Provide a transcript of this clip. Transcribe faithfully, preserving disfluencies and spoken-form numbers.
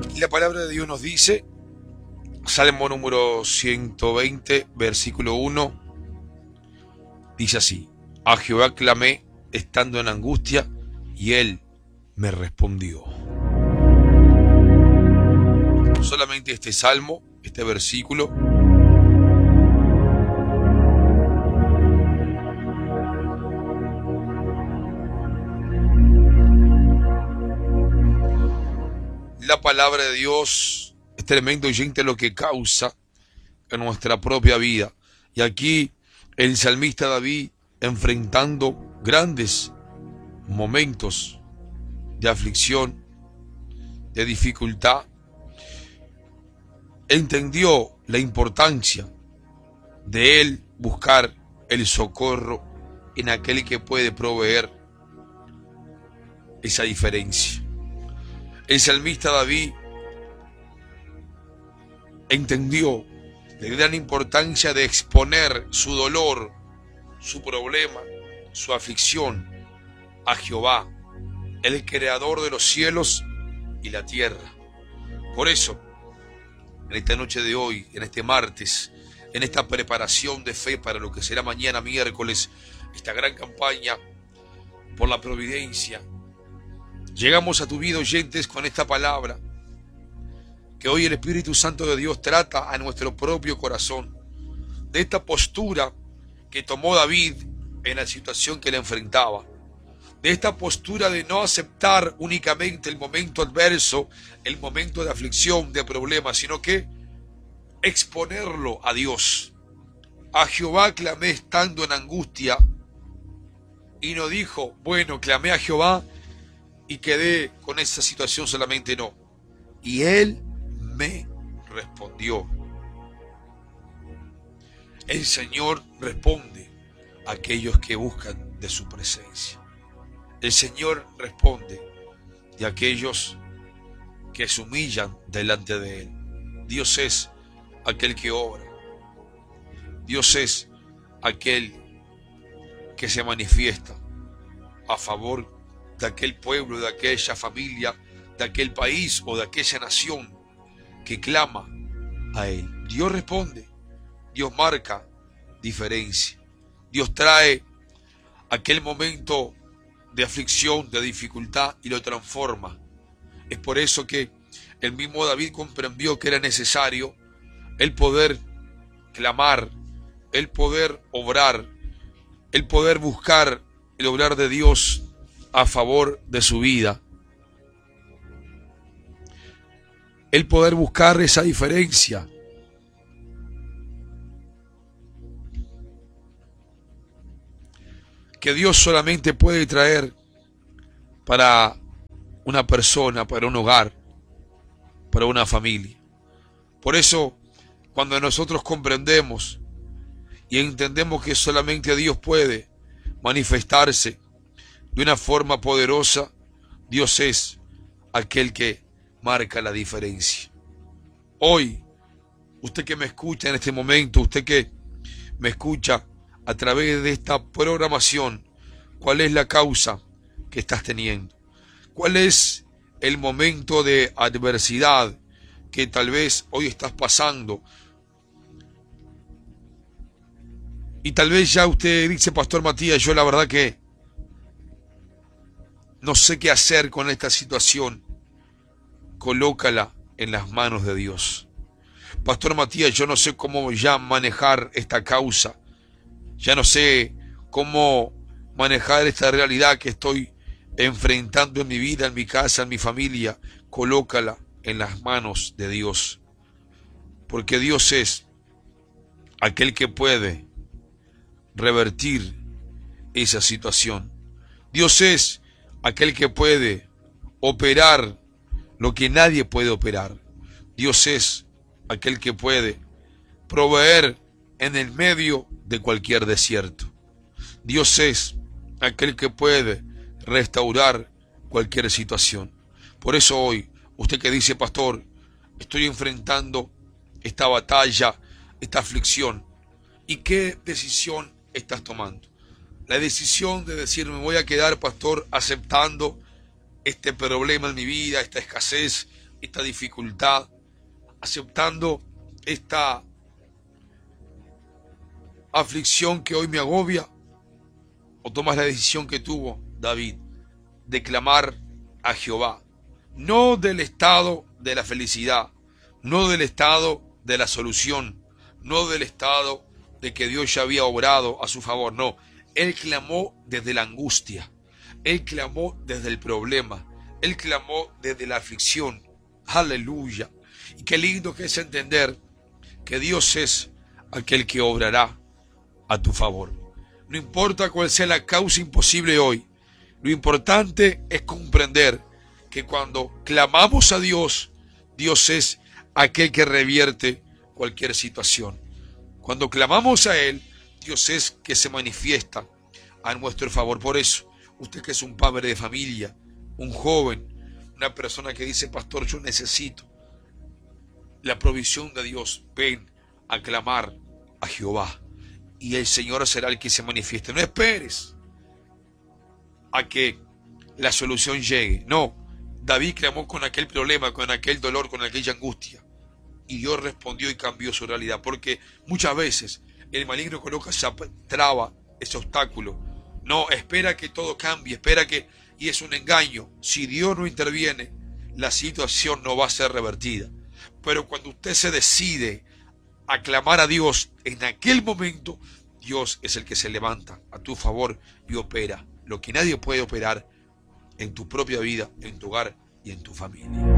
Y la palabra de Dios nos dice, Salmo número ciento veinte, versículo uno, dice así: a Jehová clamé estando en angustia, y él me respondió. Solamente este salmo, este versículo, la palabra de Dios es tremendo, oyente, lo que causa en nuestra propia vida. Y aquí el salmista David, enfrentando grandes momentos de aflicción, de dificultad, entendió la importancia de él buscar el socorro en aquel que puede proveer esa diferencia. El salmista David entendió la gran importancia de exponer su dolor, su problema, su aflicción a Jehová, el creador de los cielos y la tierra. Por eso, en esta noche de hoy, en este martes, en esta preparación de fe para lo que será mañana miércoles, esta gran campaña por la providencia, llegamos a tu vida, oyentes, con esta palabra que hoy el Espíritu Santo de Dios trata a nuestro propio corazón, de esta postura que tomó David en la situación que le enfrentaba, de esta postura de no aceptar únicamente el momento adverso, el momento de aflicción, de problema, sino que exponerlo a Dios. A Jehová clamé estando en angustia, y no dijo, bueno, clamé a Jehová y quedé con esa situación solamente, no. Y él me respondió. El Señor responde a aquellos que buscan de su presencia. El Señor responde de aquellos que se humillan delante de Él. Dios es aquel que obra. Dios es aquel que se manifiesta a favor de aquel pueblo, de aquella familia, de aquel país o de aquella nación que clama a Él. Dios responde, Dios marca diferencia. Dios trae aquel momento de aflicción, de dificultad y lo transforma. Es por eso que el mismo David comprendió que era necesario el poder clamar, el poder obrar, el poder buscar el obrar de Dios a favor de su vida. El poder buscar esa diferencia. Que Dios solamente puede traer para una persona, para un hogar, para una familia. Por eso, cuando nosotros comprendemos y entendemos que solamente Dios puede manifestarse de una forma poderosa, Dios es aquel que marca la diferencia. Hoy, usted que me escucha en este momento, usted que me escucha a través de esta programación, ¿cuál es la causa que estás teniendo? ¿Cuál es el momento de adversidad que tal vez hoy estás pasando? Y tal vez ya usted dice, Pastor Matías, yo la verdad que no sé qué hacer con esta situación. Colócala en las manos de Dios. Pastor Matías, yo no sé cómo ya manejar esta causa. Ya no sé cómo manejar esta realidad que estoy enfrentando en mi vida, en mi casa, en mi familia. Colócala en las manos de Dios. Porque Dios es aquel que puede revertir esa situación. Dios es aquel que puede operar lo que nadie puede operar. Dios es aquel que puede proveer en el medio de cualquier desierto. Dios es aquel que puede restaurar cualquier situación. Por eso hoy, usted que dice, Pastor, estoy enfrentando esta batalla, esta aflicción, ¿y qué decisión estás tomando? La decisión de decir, me voy a quedar, Pastor, aceptando este problema en mi vida, esta escasez, esta dificultad, aceptando esta aflicción que hoy me agobia? ¿O tomas la decisión que tuvo David de clamar a Jehová? No del estado de la felicidad, no del estado de la solución, no del estado de que Dios ya había obrado a su favor, no. Él clamó desde la angustia, él clamó desde el problema, él clamó desde la aflicción. Aleluya. Y qué lindo que es entender que Dios es aquel que obrará a tu favor. No importa cuál sea la causa imposible hoy, lo importante es comprender que cuando clamamos a Dios, Dios es aquel que revierte cualquier situación. Cuando clamamos a Él, Dios es que se manifiesta a nuestro favor. Por eso, usted que es un padre de familia, un joven, una persona que dice, pastor, yo necesito la provisión de Dios, ven a clamar a Jehová y el Señor será el que se manifieste. No esperes a que la solución llegue. No, David clamó con aquel problema, con aquel dolor, con aquella angustia, y Dios respondió y cambió su realidad, porque muchas veces el maligno coloca esa traba, ese obstáculo. No, espera que todo cambie, espera que... Y es un engaño. Si Dios no interviene, la situación no va a ser revertida. Pero cuando usted se decide a clamar a Dios, en aquel momento, Dios es el que se levanta a tu favor y opera lo que nadie puede operar en tu propia vida, en tu hogar y en tu familia.